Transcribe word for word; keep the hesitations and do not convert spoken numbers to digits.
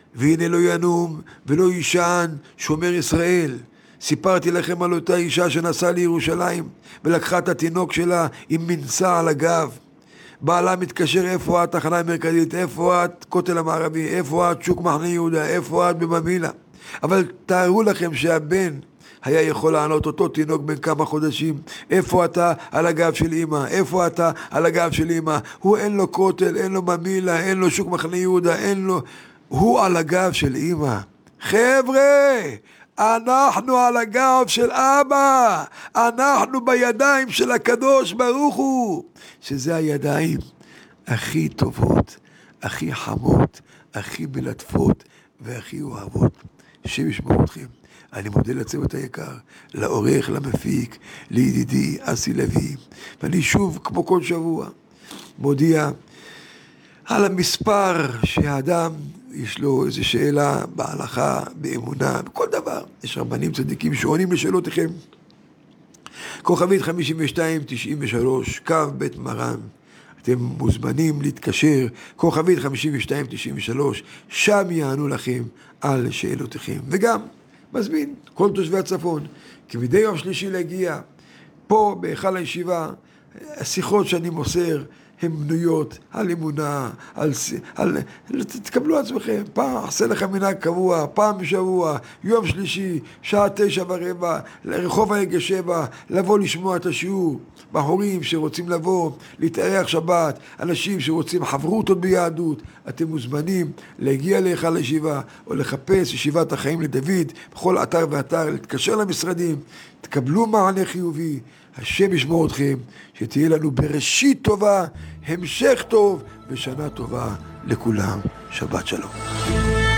והנה לא ינום ולא יישן שומר ישראל. סיפרתי לכם על אותה אישה שנסעה לירושלים ולקחה את התינוק שלה עם מנסה על הגב. בעלה מתקשר, איפה את תחנה המרכזית, איפה את כותל המערבי, איפה את שוק מחנה יהודה, איפה את בממילה. אבל תארו לכם שהבן היה יכול לענות אותו תינוק בן כמה חודשים, איפה אתה? על הגב של אמא. איפה אתה? על הגב של אמא. הוא אין לו כותל, אין לו ממילה, אין לו שוק מחנה יהודה, אין לו... הוא על הגב של אמא. חבר'ה, אנחנו על הגב של אבא, אנחנו בידיים של הקדוש ברוך הוא, שזה הידיים הכי טובות, הכי חמות, הכי מלטפות והכי אוהבות. השם ישמור אתכם. אני מודה לצוות היקר, לעורך, למפיק, לידידי אסי לוי, ואני שוב כמו כל שבוע מודיע על המספר שהאדם יש לו איזו שאלה בהלכה, באמונה, בכל דבר. יש רבנים צדיקים שעונים לשאלותיכם. כוכבית חמישים ושתיים תשעים ושלוש, קו בית מרן. אתם מוזמנים להתקשר, כוכבית חמישים ושתיים תשעים ושלוש, שם יענו לכם על שאלותיכם. וגם מזמין כל תושבי הצפון, כמדי יום שלישי להגיע, פה בהיכל הישיבה, השיחות שאני מוסר, הן בנויות על אמונה, על, על, תקבלו עצמכם, פעם עשה לך מנהג קבוע, פעם בשבוע, יום שלישי, שעה תשע ורבע, לרחוב ההגה שבע, לבוא לשמוע את השיעור, בחורים שרוצים לבוא, להתארח שבת, אנשים שרוצים חברותות ביהדות, אתם מוזמנים להגיע להיכל הישיבה, או לחפש ישיבת החיים לדוד, בכל אתר ואתר, להתקשר למשרדים, תקבלו מענה חיובי, השם ישמור אתכם, שתהיה לנו בראשית טובה, המשך טוב ושנה טובה לכולם. שבת שלום.